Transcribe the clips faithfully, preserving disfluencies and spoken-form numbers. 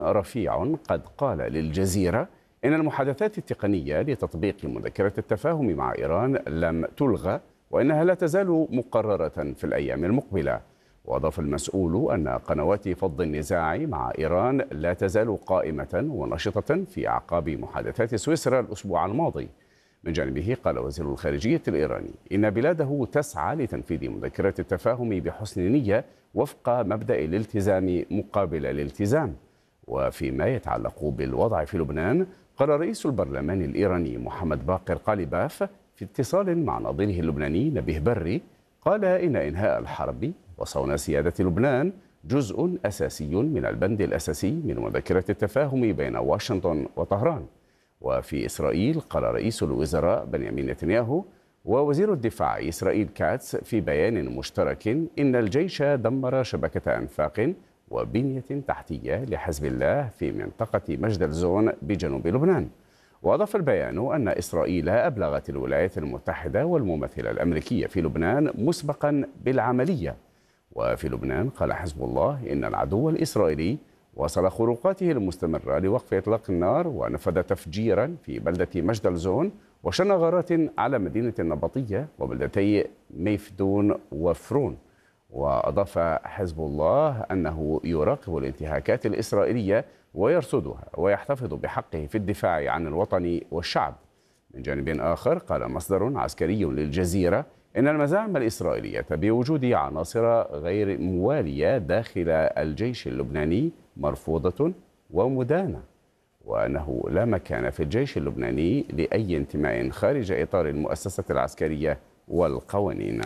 رفيع قد قال للجزيرة إن المحادثات التقنية لتطبيق مذكرة التفاهم مع إيران لم تلغى وإنها لا تزال مقررة في الأيام المقبلة. وأضاف المسؤول أن قنوات فض النزاع مع إيران لا تزال قائمة ونشطة في أعقاب محادثات سويسرا الأسبوع الماضي. من جانبه قال وزير الخارجية الإيراني إن بلاده تسعى لتنفيذ مذكرة التفاهم بحسن نية وفق مبدأ الالتزام مقابل الالتزام. وفيما يتعلق بالوضع في لبنان، قال رئيس البرلمان الإيراني محمد باقر قاليباف في اتصال مع نظيره اللبناني نبيه بري، قال إن إنهاء الحرب وصون سيادة لبنان جزء أساسي من البند الأساسي من مذكرة التفاهم بين واشنطن وطهران. وفي إسرائيل قال رئيس الوزراء بنيامين نتنياهو ووزير الدفاع إسرائيل كاتس في بيان مشترك إن الجيش دمر شبكة أنفاق وبنية تحتية لحزب الله في منطقة مجدل زون بجنوب لبنان. وأضاف البيان أن إسرائيل أبلغت الولايات المتحدة والممثلة الأمريكية في لبنان مسبقا بالعملية. وفي لبنان قال حزب الله إن العدو الإسرائيلي واصل خروقاته المستمرة لوقف إطلاق النار ونفذ تفجيرا في بلدة مجدل زون وشن غارات على مدينة النبطية وبلدتي ميفدون وفرون. وأضاف حزب الله أنه يراقب الانتهاكات الإسرائيلية ويرصدها ويحتفظ بحقه في الدفاع عن الوطن والشعب. من جانب آخر قال مصدر عسكري للجزيرة إن المزاعم الإسرائيلية بوجود عناصر غير موالية داخل الجيش اللبناني مرفوضة ومدانة، وأنه لا مكان في الجيش اللبناني لأي انتماء خارج إطار المؤسسة العسكرية والقوانين.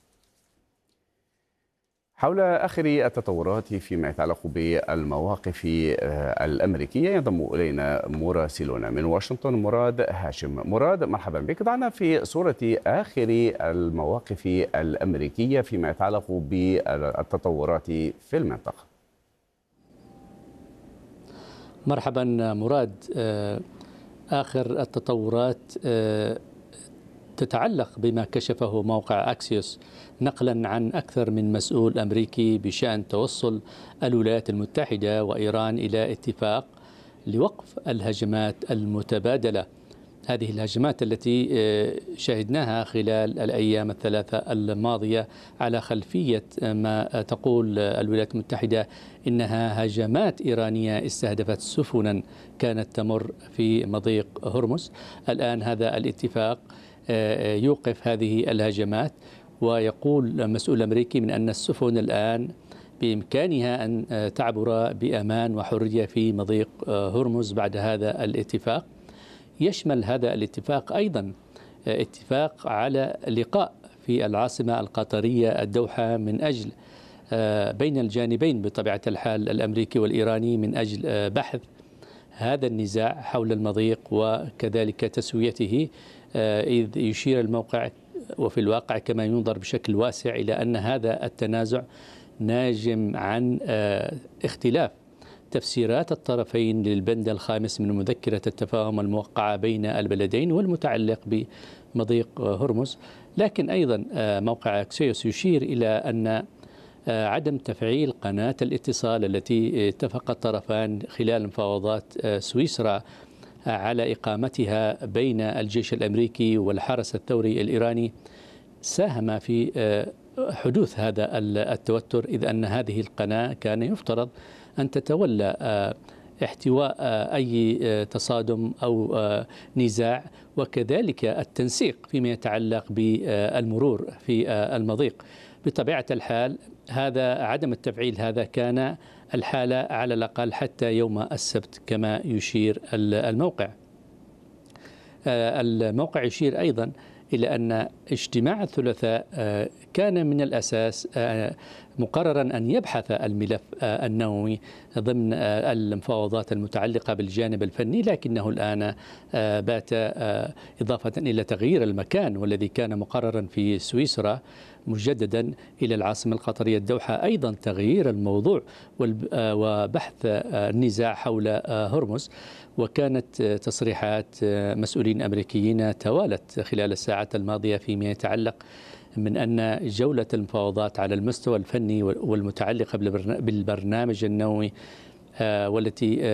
حول آخر التطورات فيما يتعلق بالمواقف الأمريكية ينضم إلينا مراسلنا من واشنطن مراد هاشم. مراد، مرحبا بك. ضعنا في صورة آخر المواقف الأمريكية فيما يتعلق بالتطورات في المنطقة. مرحبا مراد. آخر التطورات تتعلق بما كشفه موقع أكسيوس نقلا عن أكثر من مسؤول أمريكي بشأن توصل الولايات المتحدة وإيران إلى اتفاق لوقف الهجمات المتبادلة. هذه الهجمات التي شهدناها خلال الأيام الثلاثة الماضية على خلفية ما تقول الولايات المتحدة إنها هجمات إيرانية استهدفت سفنا كانت تمر في مضيق هرمز. الآن هذا الاتفاق يوقف هذه الهجمات، ويقول مسؤول أمريكي من أن السفن الآن بإمكانها أن تعبر بأمان وحرية في مضيق هرمز بعد هذا الاتفاق. يشمل هذا الاتفاق أيضا اتفاق على لقاء في العاصمة القطرية الدوحة من أجل بين الجانبين بطبيعة الحال الأمريكي والإيراني من أجل بحث هذا النزاع حول المضيق وكذلك تسويته، إذ يشير الموقع وفي الواقع كما ينظر بشكل واسع إلى أن هذا التنازع ناجم عن اختلاف تفسيرات الطرفين للبند الخامس من مذكرة التفاهم الموقعة بين البلدين والمتعلق بمضيق هرمز. لكن أيضا موقع أكسيوس يشير إلى أن عدم تفعيل قناة الاتصال التي اتفق الطرفان خلال مفاوضات سويسرا على إقامتها بين الجيش الأمريكي والحرس الثوري الإيراني ساهم في حدوث هذا التوتر، إذ أن هذه القناة كان يفترض أن تتولى احتواء أي تصادم أو نزاع وكذلك التنسيق فيما يتعلق بالمرور في المضيق. بطبيعة الحال هذا عدم التفعيل هذا كان الحالة على الأقل حتى يوم السبت كما يشير الموقع. الموقع يشير أيضا إلى أن اجتماع الثلاثاء كان من الأساس مقررا أن يبحث الملف النووي ضمن المفاوضات المتعلقة بالجانب الفني، لكنه الآن بات إضافة إلى تغيير المكان والذي كان مقررا في سويسرا مجددا إلى العاصمة القطرية الدوحة، أيضا تغيير الموضوع وبحث النزاع حول هرمز. وكانت تصريحات مسؤولين أمريكيين توالت خلال الساعات الماضية فيما يتعلق من أن جولة المفاوضات على المستوى الفني والمتعلقة بالبرنامج النووي والتي